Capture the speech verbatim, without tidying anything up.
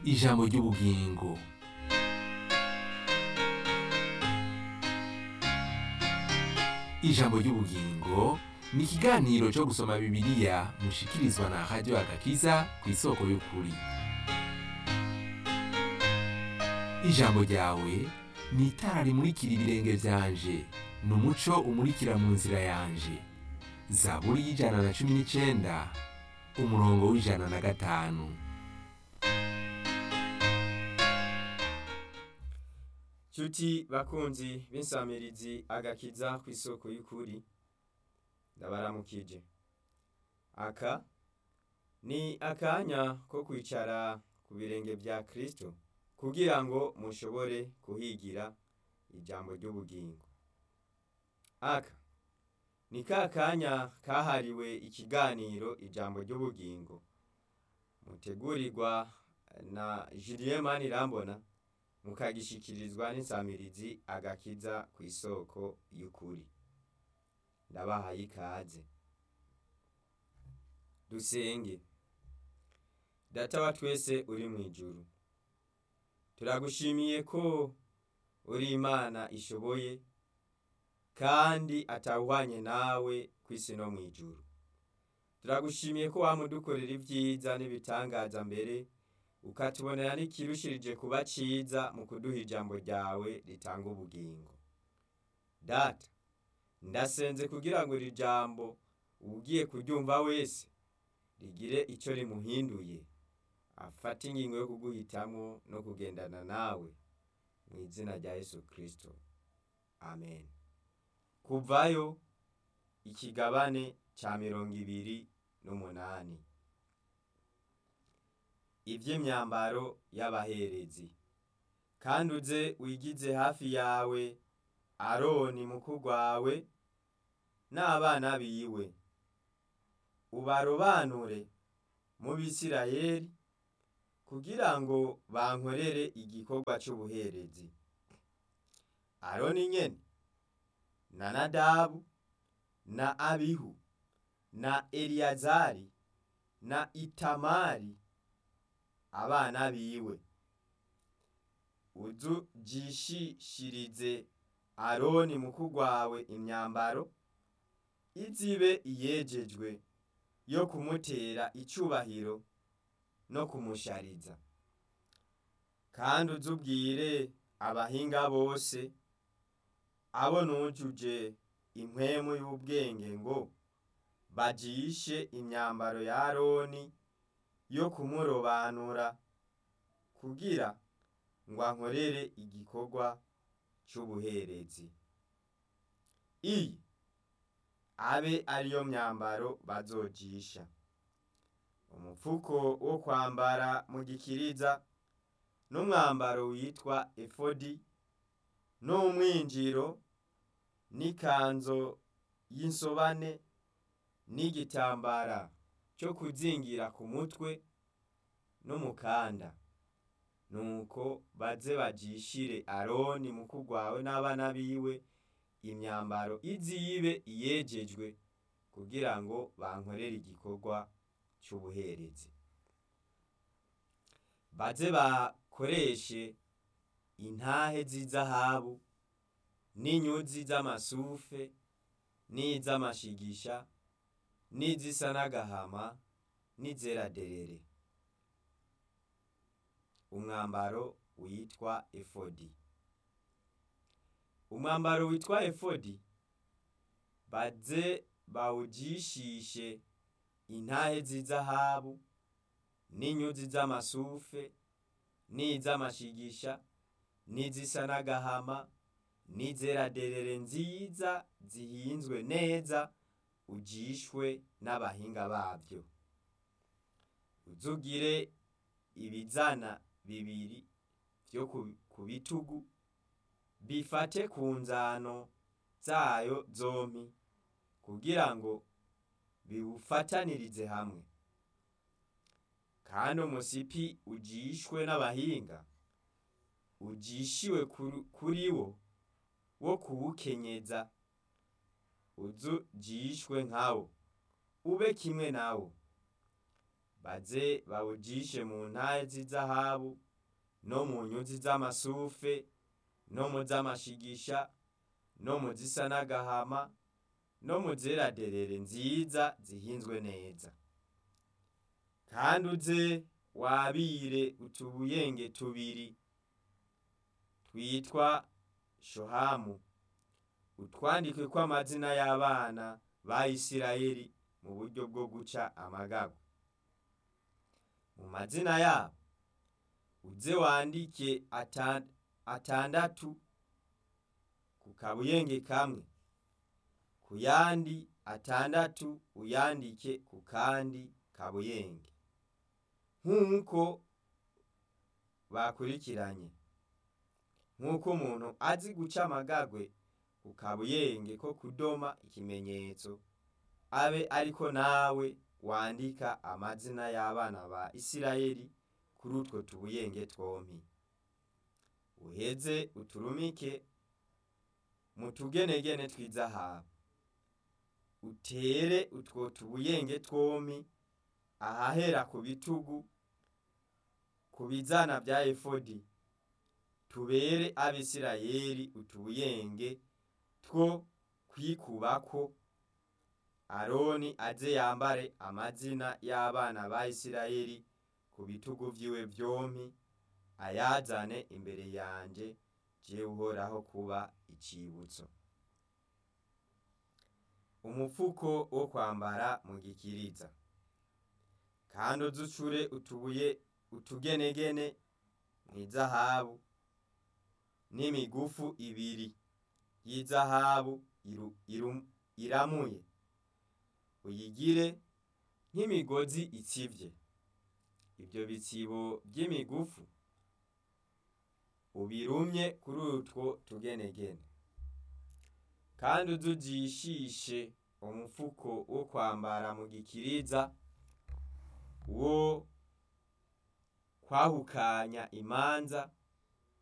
ijambo ry'ubugingo. Ijambo ry'ubugingo ni ikiganiro cyo gusoma Bibiliya mushikirizwa na Radio Agakiza ku isoko y'ukuri. Ijambo ryawe ni itara rimurikira ibirenge byanje, ni umuco umurikira mu nzira yanje. Zaburi y'ijana na cumi n'icenda umurongo w'ijana na gatanu. Chuti bakunzi b'insamirizi Agakiza ku isoko y'ukuri, ndabaramukije. Aka ni akanya ko kwicara ku birenge bya Kristo kugira ngo mushobore kuhigira ijambo ry'ubugingo. Aka ni ka kanya kahariwe ikiganiro ijambo ry'ubugingo mutegurirwa na Julien Manirambona, mukagishikirizwa n'insamirizi Agakiza ku isoko y'ukuri. Ndabahaye ikaze. Dusenge. Data wa twese uri mu ijuru, turagushimiye ko uri Imana ishoboye kandi atawuhwanye nawe kw'isi no mu ijuru. Turagushimiye ko wamudukorera ibyiza n'ibitangaza mbere ukatubonera n'ikirushirije kuba ciza mu kuduha ijambo ryawe ritanga ubugingo. Data, ndasenze kugira ngo iri jambo ugiye kuryumva wese rigire icyo rimuhinduye, afata ingingo yo kuguhitamwo no kugendana nawe mu izina rya Yesu Kristo. Amen. Kuvayo ikigabane ca mirongo ibiri n'umunani. Ivy'imyambaro y'abaherezi. Kandi uze wigize hafi yawe Aroni mukuru wawe n'abana biwe, ubarobanure mu Bisirayeli kugira ngo bankorere igikorwa c'ubuherezi. Aroni nyene na Nadabu na Abihu na Eliyazari na Itamari abana biwe, uzujishishirize Aroni mukuru wawe imyambaro izibe iyejejwe yo kumutera icubahiro no kumushariza. Kandi uzubwire abahinga bose abo nujuje impwemu y'ubwenge ngo bajishe imyambaro ya Aroni yo kumurobanura kugira ngo ankorere igikorwa c'ubuherezi. Iyi abe ariyo myambaro bazojisha: umupfuko wo kwambara mu gikiriza n'umwambaro witwa efodi n'umwinjiro n'ikanzo y'insobane n'igitambara cyo kuzingira ku mutwe n'umukanda. Nuko baze bajishire Aroni mukuru wawe n'abana biwe imyambaro izibe iyejejwe kugira ngo bankorere igikorwa c'ubuherezi. Baze bakoreshe intahe z'izahabu n'inyuzi z'amasufe n'iz'amashigisha n'izisa n'agahama n'izera derere. Umwambaro witwa efodi. Umwambaro witwa efodi baze bawujishishe intahe z'izahabu n'inyuzi z'amasufe n'iz'amashigisha n'izisa n'agahama n'izera derere nziza zihinzwe neza, ujishwe n'abahinga bavyo. Uzugire ibizana bibiri vyo ku bitugu bifate ku nzano zayo zompi kugira ngo biwufatanirize hamwe. Kandi umusipi ujishwe n'abahinga ujishiwe kuri wo wo kuwukenyeza, uzujishwe nkawo ube kimwe nawo. baze bawujishe mu ntaye z'izahabu no mu nyuzi z'amasufe no mu z'amashigisha no mu zisa n'agahama no mu zera derere nziza zihinzwe neza. Kandi uze wabire utubuyenge tubiri twitwa shohamu, utwandike ko amazina y'abana ba Isirayeli mu buryo bwo guca amagago. Mu mazina yabo uze wandike atandatu ku kabuyenge kamwe, ku yandi atandatu uyandike ku kandi kabuyenge nk'uko bakurikiranye, nk'uko umuntu azi guca amagagwe ku kabuyenge ko kudoma ikimenyetso, abe ariko nawe wandika amazina y'abana ba Isirayeli kuri utwo tubuyenge twompi. Uheze uturumike mu tugenegene tw'izahabu, utere utwo tubuyenge twompi ahahera ku bitugu ku bizana bya efodi, tubere Abisirayeli utubuyenge two kwikubako. Aroni aze yambare amazina y'abana ba Isirayeli ku bitugu vyiwe vyompi, ayazane imbere yanje je Uhoraho kuba icibutso. Umufuko wo kwambara mu gikiriza. Kandi uzucure utubuye utugenegene mw'izahabu n'imigufu ibiri y'izahabu iru, iru, iramuye, uyigire nk'imigozi itsivye. Ibyo bitsibo by'imigufu ubirumye kuri utwo tugenegene. Kandi uzujishishe umufuko wo kwambara mu gikiriza wo kwahukanya imanza